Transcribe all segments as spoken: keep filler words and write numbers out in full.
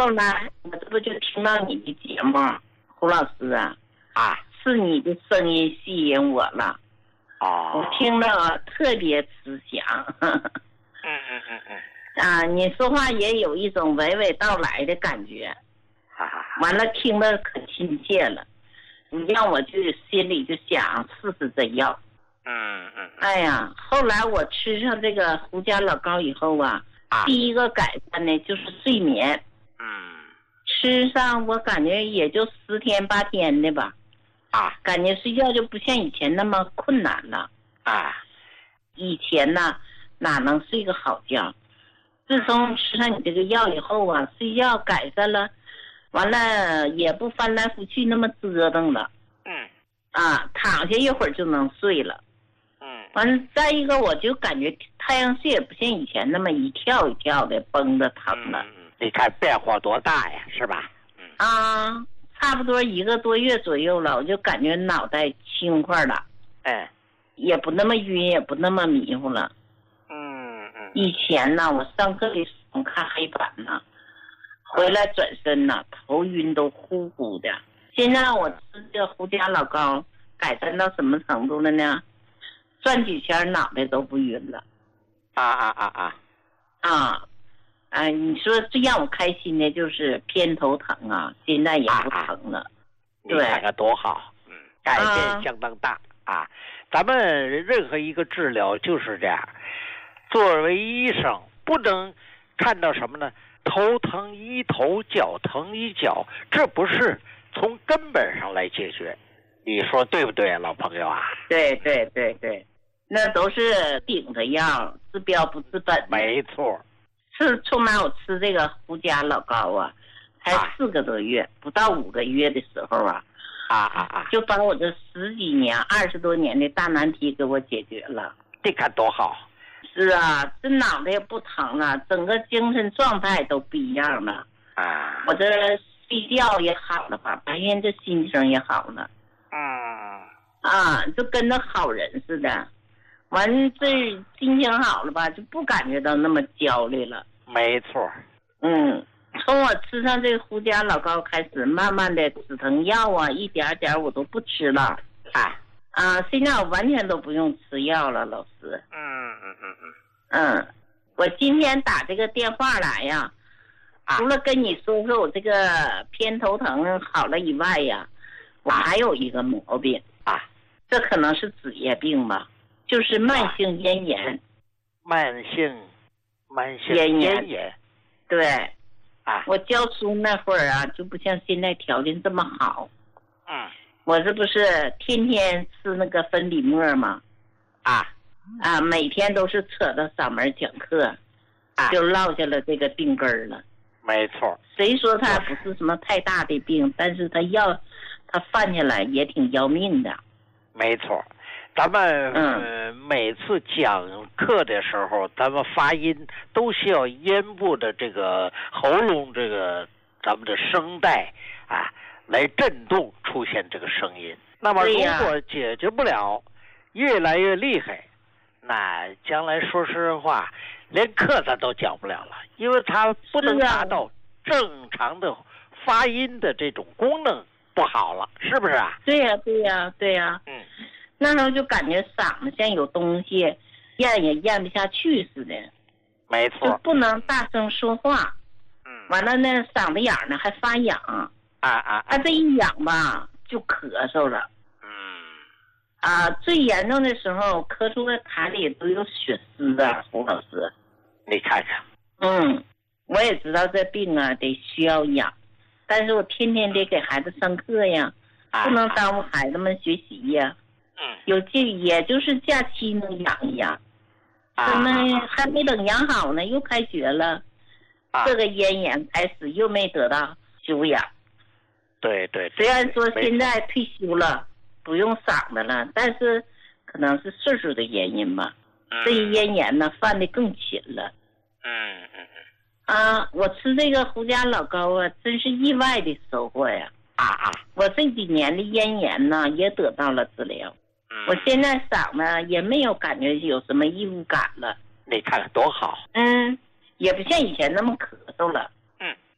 后来我这不就听到你的节目，胡老师啊， 啊， 是你的声音吸引我了。 哦， 我听了特别慈祥。 嗯嗯嗯嗯。 啊，你说话也有一种娓娓道来的感觉， 哈哈哈。 完了听得可亲切了，你让我就心里就想试试这药。 嗯嗯。 哎呀，后来我吃上这个胡家老膏以后啊， 啊第一个改善呢就是睡眠。 嗯。 吃上我感觉也就十天八天的吧， 啊， 感觉睡觉就不像以前那么困难了。 啊， 以前呢哪能睡个好觉？自从吃上你这个药以后啊，睡觉改善了，完了也不翻来覆去那么折腾了。 嗯。 啊，躺下一会儿就能睡了。 嗯。 完了，再一个我就感觉太阳穴也不像以前那么一跳一跳的绷着疼了。 嗯，你看变化多大呀，是吧？ 嗯。啊，差不多一个多月左右了，我就感觉脑袋轻快了。 嗯。 也不那么晕，也不那么迷糊了。 嗯嗯。 以前呢，我上课的时候看黑板呢，回来转身呢，头晕都呼呼的。现在我吃这胡家老膏，改善到什么程度了呢？转几圈脑袋都不晕了。 啊啊啊啊！ 啊，啊，你说最让我开心的就是偏头疼啊，现在也不疼了。 啊啊你看看多好，嗯，改变相当大啊。啊咱们任何一个治疗就是这样，作为医生不能看到什么呢？头疼医头，脚疼医脚，这不是从根本上来解决。你说对不对，老朋友啊？ 对对对对，那都是顶着药，治标不治本。 没错。 是从哪我吃这个胡家老膏啊，才四个多月，啊、不到五个月的时候啊， 啊啊啊！ 就把我这十几年、二十多年的大难题给我解决了。 你看多好！ 是啊，这脑袋也不疼了，整个精神状态都不一样了。 啊， 我这睡觉也好了吧，白天这心情也好了。 嗯。 啊，就跟着好人似的。完，这心情好了吧，就不感觉到那么焦虑了。 没错。 嗯。从我吃上这个胡家老膏开始，慢慢的止疼药啊，一点点我都不吃了。 啊啊，现在我完全都不用吃药了，老师。 嗯嗯嗯嗯。 嗯，我今天打这个电话来呀， 啊、 除了跟你说说我这个偏头疼好了以外呀，我还有一个毛病啊， 这可能是职业病吧，就是慢性咽炎。 慢性，慢性咽咽炎。 对。 啊， 我教书那会儿啊，就不像现在条件这么好。 嗯。 我这不是天天吃那个粉底沫吗？ 啊啊，每天都是扯到嗓门讲课， 啊， 就落下了这个病根儿了。 没错。 谁说他不是什么太大的病，但是他要他犯下来也挺要命的。 没错。咱们、 嗯呃、每次讲课的时候，咱们发音都需要咽部的这个喉咙这个咱们的声带啊来震动出现这个声音。那么如果解决不了，越来越厉害，那将来说实话连课咱都讲不了了，因为它不能达到正常的发音的这种功能不好了，是不是啊？ 对呀、啊、对呀、啊、对呀、啊。 嗯。 那时候就感觉嗓子像有东西咽也咽不下去似的。 没错。 就不能大声说话。 嗯。 完了呢，嗓子眼呢还发痒。啊啊。 他这一痒吧，就咳嗽了。 嗯。 啊，最严重的时候，咳出的痰里都有血丝啊，胡老师。 你看看。 嗯，我也知道这病啊得需要养，但是我天天得给孩子上课呀， 啊、 不能耽误孩子们学习呀。 嗯。 有这也就是假期能养一养， 啊、 他们还没等养好呢，又开学了， 啊、 这个咽炎开始又没得到休养。 对对。 虽然说现在退休了，不用嗓子了，但是可能是岁数的原因吧， 嗯、 这一咽炎呢犯得更勤了。 嗯嗯嗯。 啊，我吃这个胡家老膏啊，真是意外的收获呀！ 啊啊！ 我这几年的咽炎呢，也得到了治疗。 嗯、 我现在嗓子也没有感觉有什么异物感了。 你看看多好！ 嗯，也不像以前那么咳嗽了。 嗯。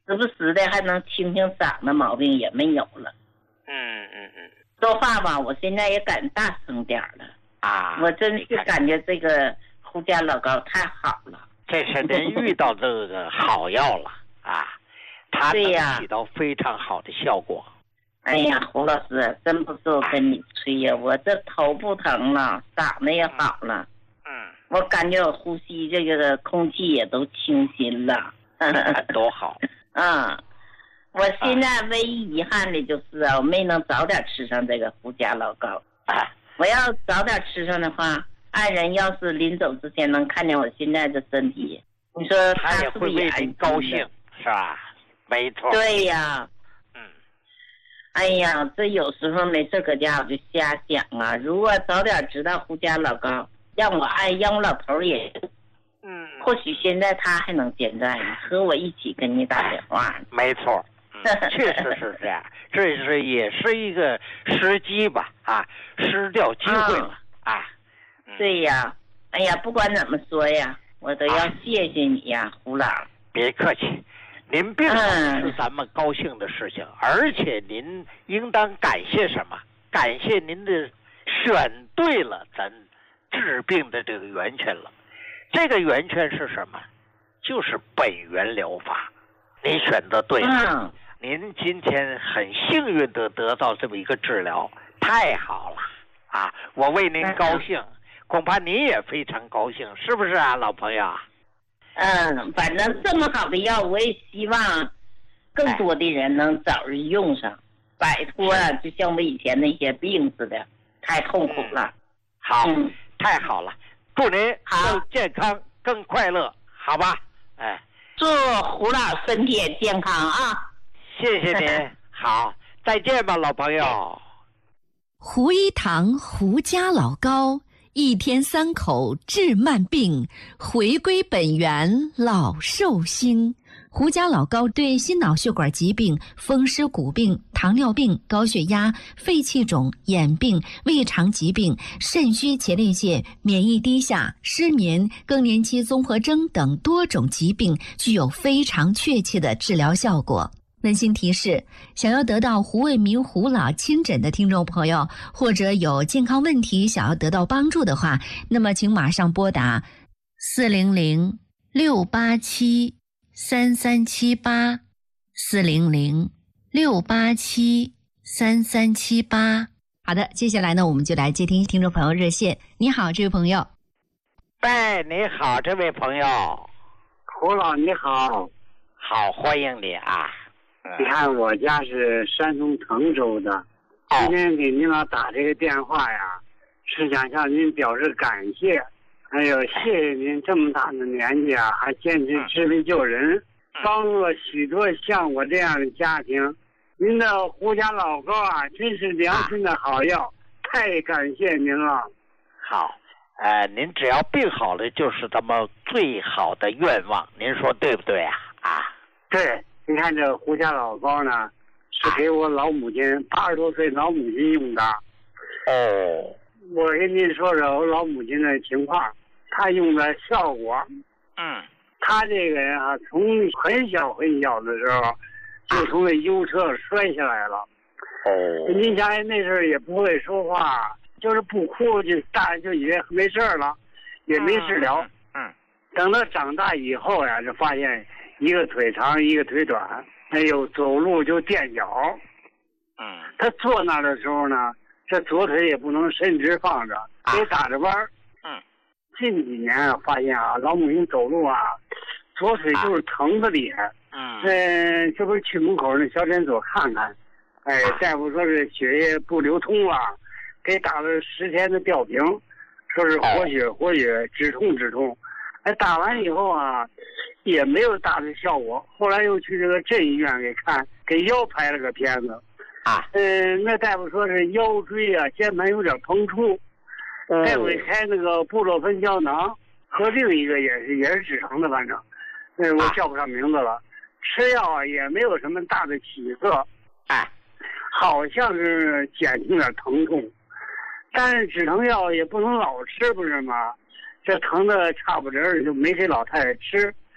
时不时的还能清清嗓子，毛病也没有了。 嗯嗯嗯。 说话吧，我现在也敢大声点了啊！ 我真是感觉这个胡家老高太好了。 这是您遇到这个好药了啊，它能起到非常好的效果。 哎呀，胡老师，真不是我跟你吹呀，我这头不疼了，嗓子也好了。 嗯， 我感觉我呼吸这个空气也都清新了。 多好。 嗯，我现在唯一遗憾的就是啊，我没能早点吃上这个胡家老高。 啊， 我要早点吃上的话，爱人要是临走之前能看见我现在的身体，你说他也会为您高兴，是吧？没错。 对呀。 嗯。 哎呀，这有时候没事搁家我就瞎想啊，如果早点知道胡家老高，让我爱让我老头也， 嗯， 或许现在他还能健在呢，和我一起跟你打电话。 没错。确实是这样，这是也是一个时机吧，啊，失掉机会了、嗯、啊。 对呀，哎呀，不管怎么说呀，我都要谢谢你呀，啊、胡老。 别客气，您病是咱们高兴的事情，嗯、而且您应当感谢什么？感谢您的选对了咱治病的这个源泉了。这个源泉是什么？就是本源疗法，您选择对了。 嗯， 您今天很幸运的得到这么一个治疗，太好了啊！我为您高兴，恐怕您也非常高兴，是不是啊，老朋友？ 嗯，反正这么好的药，我也希望更多的人能早日用上，摆脱啊，就像我以前那些病似的，太痛苦了。 嗯、好、 嗯， 太好了，祝您更健康、更快乐，好吧？哎， 祝胡老身体健康啊！ 谢谢您，好，再见吧，老朋友。 胡一堂胡家老高，一天三口治慢病，回归本源老寿星。胡家老高对心脑血管疾病、风湿骨病、糖尿病、高血压、肺气肿、眼病、胃肠疾病、肾虚前列腺、免疫低下、失眠、更年期综合征等多种疾病具有非常确切的治疗效果。温馨提示，想要得到胡卫民胡老亲诊的听众朋友，或者有健康问题想要得到帮助的话，那么请马上拨打四零零六八七三三七八，四零零六八七三三七八。好的，接下来呢，我们就来接听听众朋友热线。你好，这位朋友。 喂，你好，这位朋友。 胡老你好。 好，欢迎你啊。 你看我家是山东滕州的， 哦、 今天给您老打这个电话呀，是想向您表示感谢，还有谢谢您这么大的年纪啊，还坚持治病救人， 嗯、 帮助了许多像我这样的家庭。您的胡家老高啊，真是良心的好药，啊、太感谢您了。 好，呃，您只要病好了，就是咱们最好的愿望，您说对不对啊？啊， 对。你看这胡家老高呢，是给我老母亲八十多岁老母亲用的。 哦， 我跟您说说我老母亲的情况，她用的效果。 嗯， 她这个人啊，从很小很小的时候就从那优车摔下来了。 哦， 您想那时候也不会说话，就是不哭就大人就以为没事了，也没治疗。 嗯，嗯等到长大以后呀，就发现。一个腿长，一个腿短，哎呦，走路就垫脚。 嗯， 他坐那的时候呢，这左腿也不能伸直放着，得打着弯。 嗯， 近几年啊，发现啊，老母亲走路啊，左腿就是疼的厉害。 嗯， 嗯，这不是去门口那小诊所看看，哎，大夫说是血液不流通了，给打了十天的吊瓶，说是活血活血，止痛止痛。哎，打完以后啊。也没有大的效果，后来又去这个镇医院给看，给腰拍了个片子， 啊， 嗯，那大夫说是腰椎啊肩盘有点膨出， 嗯、 大夫开那个布洛芬胶囊和另一个也是也是止疼的，反正，嗯，我叫不上名字了，啊、吃药啊也没有什么大的起色， 哎， 好像是减轻点疼痛，但是止疼药也不能老吃，不是吗？这疼的差不多就没给老太太吃。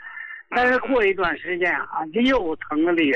但是过一段时间啊，就又疼的厉